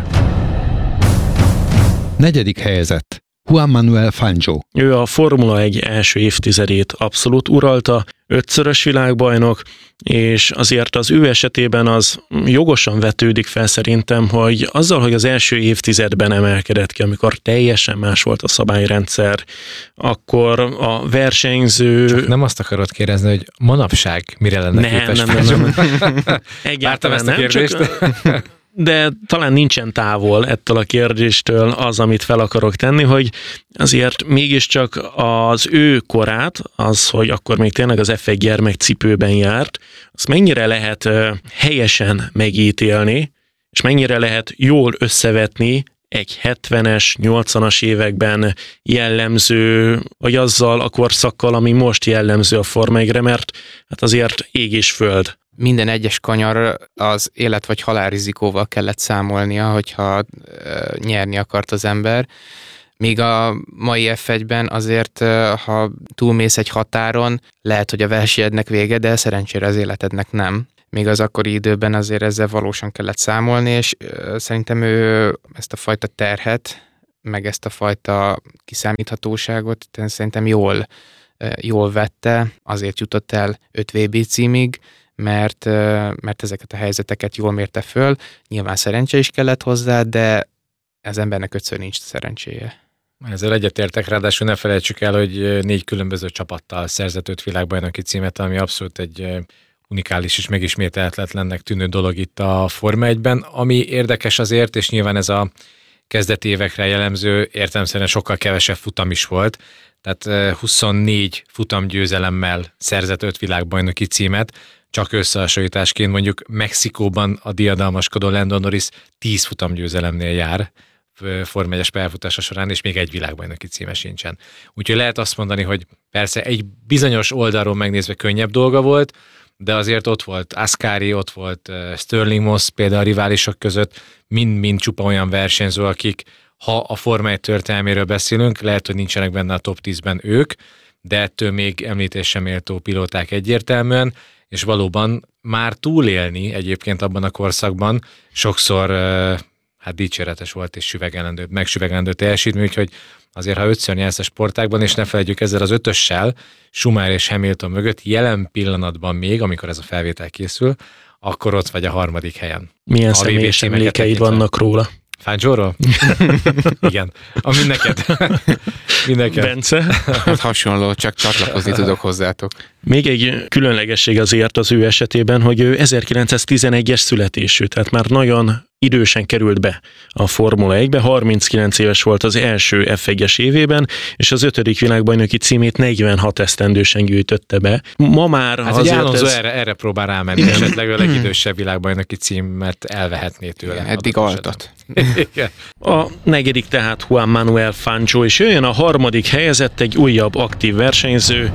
4. helyezett. Juan Manuel Fangio. Ő a Formula 1 első évtizedét abszolút uralta, 5-szörös világbajnok, és azért az ő esetében az jogosan vetődik fel szerintem, hogy azzal, hogy az első évtizedben emelkedett ki, amikor teljesen más volt a szabályrendszer, akkor a versenyző... Csak nem azt akarod kérdezni, hogy manapság mire lenne képes? Nem. Egyáltalán ezt a kérdést. De talán nincsen távol ettől a kérdéstől az, amit fel akarok tenni, hogy azért mégiscsak az ő korát, az, hogy akkor még tényleg az F1 gyermekcipőben járt, azt mennyire lehet helyesen megítélni, és mennyire lehet jól összevetni egy 70-es, 80-as években jellemző, vagy azzal a korszakkal, ami most jellemző a Forma 1-re, mert hát azért ég és föld. Minden egyes kanyar az élet vagy halál rizikóval kellett számolnia, hogyha nyerni akart az ember. Míg a mai F1-ben azért, ha túlmész egy határon, lehet, hogy a versenyednek vége, de szerencsére az életednek nem. Még az akkori időben azért ezzel valósan kellett számolni, és szerintem ő ezt a fajta terhet, meg ezt a fajta kiszámíthatóságot szerintem jól vette, azért jutott el 5 VB címig, mert ezeket a helyzeteket jól mérte föl. Nyilván szerencse is kellett hozzá, de az embernek 5-ször nincs szerencséje. Ezzel egyetértek, ráadásul ne felejtsük el, hogy 4 különböző csapattal szerzett 5 világbajnoki címet, ami abszolút egy unikális és megismételhetetlennek tűnő dolog itt a Forma 1-ben. Ami érdekes azért, és nyilván ez a kezdeti évekre jellemző, értelemszerűen sokkal kevesebb futam is volt, tehát 24 futamgyőzelemmel szerzett 5 világbajnoki címet, csak összehasonlításként mondjuk Mexikóban a diadalmaskodó Lando Norris 10 futamgyőzelemnél jár Forma 1-es pályafutása során, és még egy világbajnoki címe sincsen. Úgyhogy lehet azt mondani, hogy persze egy bizonyos oldalról megnézve könnyebb dolga volt, de azért ott volt Ascari, ott volt Stirling Moss például a riválisok között, mind-mind csupa olyan versenyző, akik, ha a Forma 1 történelméről beszélünk, lehet, hogy nincsenek benne a top 10-ben ők, de ettől még említésre méltó pilóták egyértelműen, és valóban már túlélni egyébként abban a korszakban sokszor hát dicséretes volt és megsüvegelendő teljesítmény, úgyhogy azért, ha 5-ször nyersz a sportágban, és ne felejtjük ezzel az 5-össel, Schumacher és Hamilton mögött jelen pillanatban még, amikor ez a felvétel készül, akkor ott vagy a 3. helyen. Milyen személyes emlékeid vannak róla? Fangio-ról? Igen. Ami neked. Bence? Hát hasonló, csak csatlakozni tudok hozzátok. Még egy különlegesség azért az ő esetében, hogy ő 1911-es születésű, tehát már nagyon idősen került be a Formula 1-be, 39 éves volt az első F1-es évében, és az 5. világbajnoki címét 46 esztendősen gyűjtötte be. Ma már hát azért Alonso erre próbál rámenni, esetleg a legidősebb világbajnoki címet elvehetné tőle. Igen, eddig altat. A 4. tehát Juan Manuel Fangio, és jöjjön a 3. helyezett, egy újabb aktív versenyző.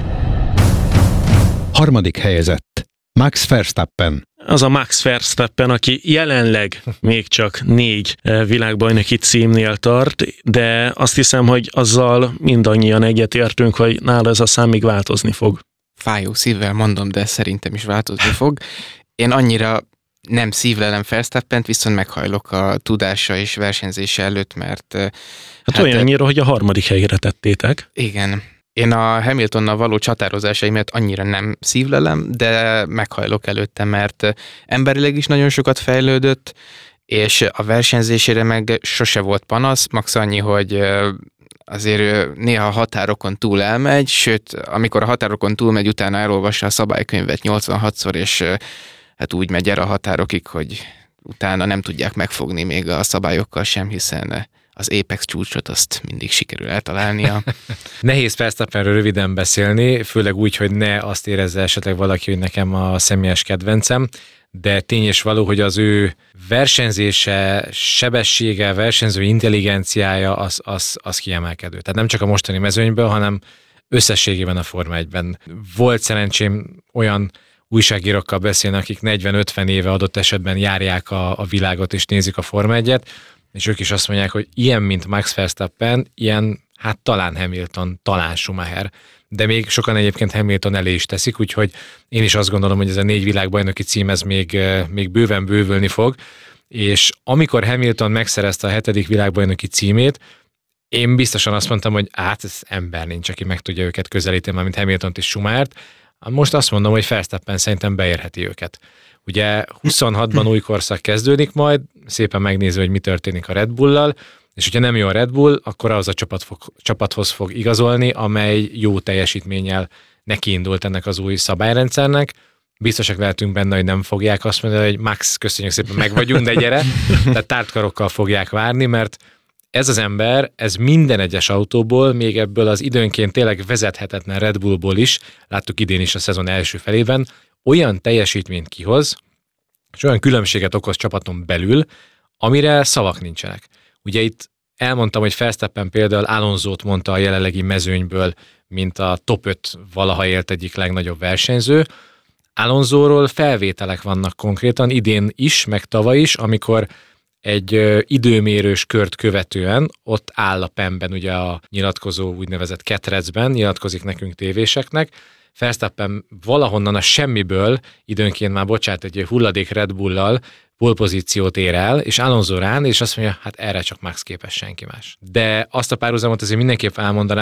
3. helyezett. Max Verstappen. Az a Max Verstappen, aki jelenleg még csak 4 világbajnoki címnél tart, de azt hiszem, hogy azzal mindannyian egyetértünk, hogy nála ez a szám még változni fog. Fájó szívvel mondom, de szerintem is változni fog. Én annyira nem szívlelem Verstappent, viszont meghajlok a tudása és versenyzése előtt, mert... Hát olyannyira, hogy a 3. helyre tettétek. Igen. Én a Hamiltonnal való csatározásaimat annyira nem szívlelem, de meghajlok előtte, mert emberileg is nagyon sokat fejlődött, és a versenyzésére meg sose volt panasz, max annyi, hogy azért néha a határokon túl elmegy, sőt, amikor a határokon túl megy, utána elolvassa a szabálykönyvet 86-szor, és hát úgy megy el a határokig, hogy utána nem tudják megfogni még a szabályokkal sem, hiszen az Apex csúcsot azt mindig sikerül eltalálnia. Nehéz Verstappenről röviden beszélni, főleg úgy, hogy ne azt érezze esetleg valaki, hogy nekem a személyes kedvencem, de tény és való, hogy az ő versenyzése, sebessége, versenyző intelligenciája az kiemelkedő. Tehát nem csak a mostani mezőnyből, hanem összességében a Forma 1-ben. Volt szerencsém olyan újságírókkal beszélni, akik 40-50 éve adott esetben járják a világot és nézik a Forma 1-et, és ők is azt mondják, hogy ilyen, mint Max Verstappen, ilyen, hát talán Hamilton, talán Schumacher, de még sokan egyébként Hamilton elé is teszik, úgyhogy én is azt gondolom, hogy ez a 4 világbajnoki cím ez még bőven bővülni fog, és amikor Hamilton megszerezte a 7. világbajnoki címét, én biztosan azt mondtam, hogy ez ember nincs, aki meg tudja őket közelíteni, mint Hamiltont és Schumachert. Most azt mondom, hogy Verstappen szerintem beérheti őket. Ugye 26-ban új korszak kezdődik majd, szépen megnézve, hogy mi történik a Red Bull-lal, és hogyha nem jó a Red Bull, akkor az a csapathoz fog igazolni, amely jó teljesítménnyel nekiindult ennek az új szabályrendszernek. Biztosak lehetünk benne, hogy nem fogják azt mondani, hogy Max, köszönjük szépen, meg vagyunk, de gyere. Tehát tártkarokkal fogják várni, mert ez az ember, ez minden egyes autóból, még ebből az időnként tényleg vezethetetlen Red Bullból is, láttuk idén is a szezon első felében, olyan teljesítményt kihoz, és olyan különbséget okoz csapaton belül, amire szavak nincsenek. Ugye itt elmondtam, hogy Verstappen például Alonsót mondta a jelenlegi mezőnyből, mint a top 5 valaha élt egyik legnagyobb versenyző. Alonsóról felvételek vannak konkrétan, idén is, meg tavaly is, amikor egy időmérős kört követően ott áll a PEM-ben, ugye a nyilatkozó úgynevezett ketrecben, nyilatkozik nekünk tévéseknek, Verstappen valahonnan a semmiből időnként már egy hulladék Red Bull-lal pole-pozíciót ér el, és Alonso rán, és azt mondja, hát erre csak Max képes, senki más. De azt a párhuzamot azért mindenképp elmondanám,